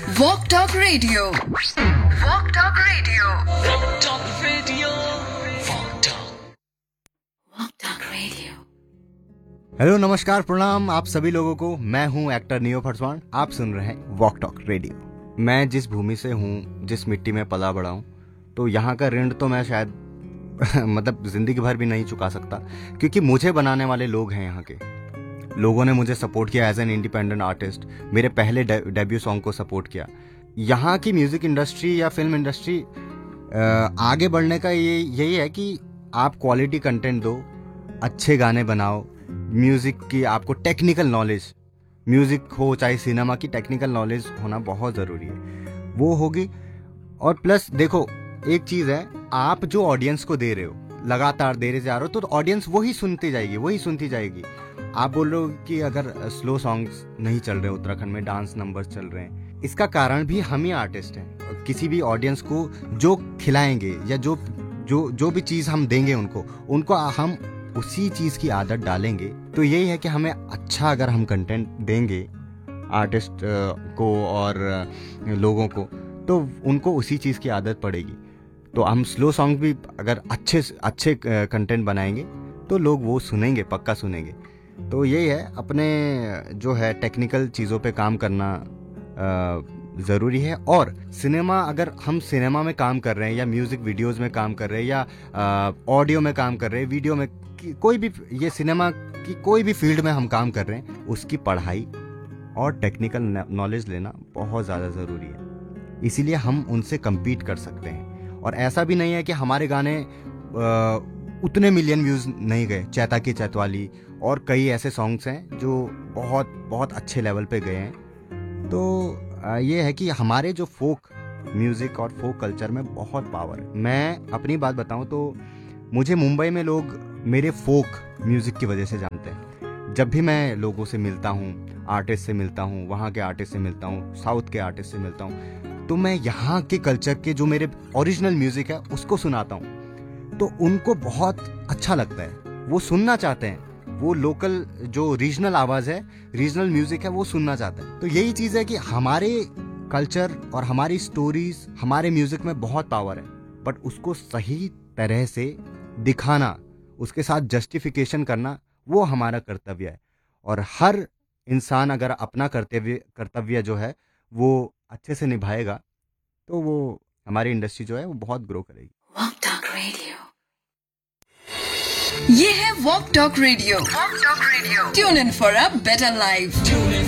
Walk Talk Radio. Walk Talk Radio. Walk Talk Radio. Walk Talk. Walk Talk Radio. Hello, नमस्कार, प्रणाम आप सभी लोगों को। मैं हूं एक्टर नियो फरसवान। आप सुन रहे हैं वॉक टॉक रेडियो। मैं जिस भूमि से हूं, जिस मिट्टी में पला बड़ा हूं, तो यहाँ का ऋण तो मैं शायद मतलब जिंदगी भर भी नहीं चुका सकता, क्योंकि मुझे बनाने वाले लोग हैं। यहाँ के लोगों ने मुझे सपोर्ट किया एज एन इंडिपेंडेंट आर्टिस्ट। मेरे पहले डेब्यू सॉन्ग को सपोर्ट किया। यहाँ की म्यूजिक इंडस्ट्री या फिल्म इंडस्ट्री आगे बढ़ने का यही है कि आप क्वालिटी कंटेंट दो, अच्छे गाने बनाओ, म्यूजिक की आपको टेक्निकल नॉलेज, म्यूजिक हो चाहे सिनेमा की टेक्निकल नॉलेज होना बहुत ज़रूरी है, वो होगी। और प्लस देखो, एक चीज़ है, आप जो ऑडियंस को दे रहे हो, लगातार दे रहे जा रहे हो, तो ऑडियंस वही सुनती जाएगी। आप बोल रहे हो कि अगर स्लो सॉन्ग्स नहीं चल रहे उत्तराखंड में, डांस नंबर्स चल रहे हैं, इसका कारण भी हम ही आर्टिस्ट हैं। किसी भी ऑडियंस को जो खिलाएंगे या जो भी चीज़ हम देंगे उनको हम उसी चीज़ की आदत डालेंगे। तो यही है कि हमें अच्छा अगर हम कंटेंट देंगे आर्टिस्ट को और लोगों को, तो उनको उसी चीज़ की आदत पड़ेगी। तो हम स्लो सॉन्ग भी अगर अच्छे कंटेंट बनाएंगे तो लोग वो सुनेंगे, पक्का सुनेंगे। तो यही है, अपने जो है टेक्निकल चीज़ों पे काम करना ज़रूरी है। और सिनेमा, अगर हम सिनेमा में काम कर रहे हैं या म्यूज़िक वीडियोज़ में काम कर रहे हैं या ऑडियो में काम कर रहे हैं, वीडियो में, कोई भी, ये सिनेमा की कोई भी फील्ड में हम काम कर रहे हैं, उसकी पढ़ाई और टेक्निकल नॉलेज लेना बहुत ज़्यादा ज़रूरी है। इसीलिए हम उनसे कम्पीट कर सकते हैं। और ऐसा भी नहीं है कि हमारे गाने उतने मिलियन व्यूज़ नहीं गए। चैता की चैतवाली और कई ऐसे सॉन्ग्स हैं जो बहुत बहुत अच्छे लेवल पे गए हैं। तो ये है कि हमारे जो फोक म्यूज़िक और फोक कल्चर में बहुत पावर है। मैं अपनी बात बताऊं तो मुझे मुंबई में लोग मेरे फोक म्यूज़िक की वजह से जानते हैं। जब भी मैं लोगों से मिलता हूँ, आर्टिस्ट से मिलता हूँ, वहाँ के आर्टिस्ट से मिलता हूँ, साउथ के आर्टिस्ट से मिलता हूँ, तो मैं यहाँ के कल्चर के जो मेरे ओरिजिनल म्यूज़िक है उसको सुनाता हूँ। तो उनको बहुत अच्छा लगता है, वो सुनना चाहते हैं। वो लोकल जो रीजनल आवाज़ है, रीजनल म्यूज़िक है, वो सुनना चाहते हैं। तो यही चीज़ है कि हमारे कल्चर और हमारी स्टोरीज, हमारे म्यूज़िक में बहुत पावर है, बट उसको सही तरह से दिखाना, उसके साथ जस्टिफिकेशन करना, वो हमारा कर्तव्य है। और हर इंसान अगर अपना कर्तव्य जो है वो अच्छे से निभाएगा, तो वो हमारी इंडस्ट्री जो है वो बहुत ग्रो करेगी। Walk Talk Radio. ये है Walk Talk Radio. Walk Talk Radio. Tune in for a better life.